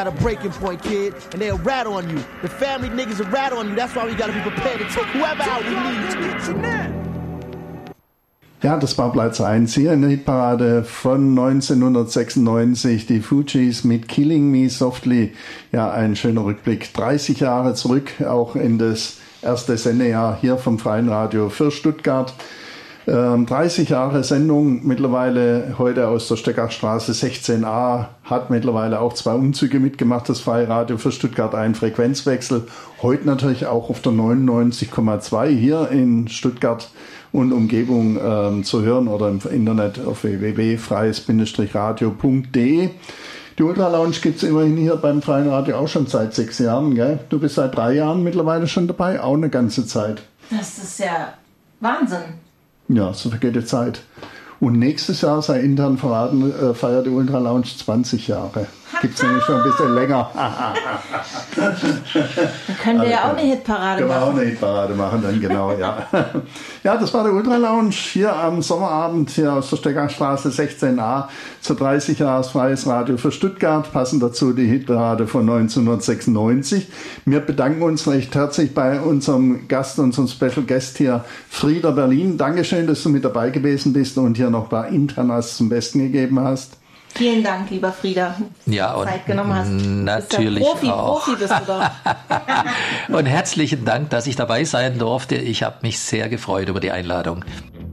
At a breaking point, kid, and they'll rat on you. The family niggas will rat on you. That's why we gotta be prepared to take whoever out we need to. Ja, das war Platz 1 hier in der Hitparade von 1996. Die Fugees mit Killing Me Softly. Ja, ein schöner Rückblick. 30 Jahre zurück, auch in das erste Sendejahr hier vom Freien Radio für Stuttgart. 30 Jahre Sendung, mittlerweile heute aus der Steckachstraße 16a, hat mittlerweile auch 2 Umzüge mitgemacht, das Freie Radio für Stuttgart, einen Frequenzwechsel. Heute natürlich auch auf der 99,2 hier in Stuttgart und Umgebung zu hören oder im Internet auf www.freies-radio.de. Die Ultra Lounge gibt's immerhin hier beim Freien Radio auch schon seit 6 Jahren, gell? Du bist seit 3 Jahren mittlerweile schon dabei, auch eine ganze Zeit. Das ist ja Wahnsinn. Ja, so vergeht die Zeit. Und nächstes Jahr, sei intern verraten, feiert die Ultra Lounge 20 Jahre. Gibt es nämlich schon ein bisschen länger. Dann können wir ja auch eine Hitparade machen. Können wir auch eine Hitparade machen, dann genau, ja. Ja, das war der Ultra Lounge hier am Sommerabend hier aus der Steckachstraße 16a zu 30 Jahre Freies Radio für Stuttgart. Passend dazu die Hitparade von 1996. Wir bedanken uns recht herzlich bei unserem Gast, unserem Special Guest hier, Frieda Berlin. Dankeschön, dass du mit dabei gewesen bist und hier noch ein paar Internas zum Besten gegeben hast. Vielen Dank, lieber Frieda, ja, und Zeit genommen hast. Natürlich bist ja auch. Profi bist du doch. Und herzlichen Dank, dass ich dabei sein durfte. Ich habe mich sehr gefreut über die Einladung.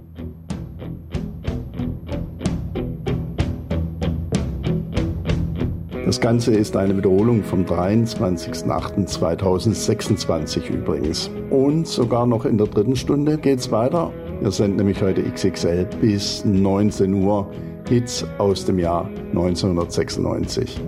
Das Ganze ist eine Wiederholung vom 23.08.2026 übrigens. Und sogar noch in der 3. Stunde geht's weiter. Wir senden nämlich heute XXL bis 19 Uhr. Hits aus dem Jahr 1996.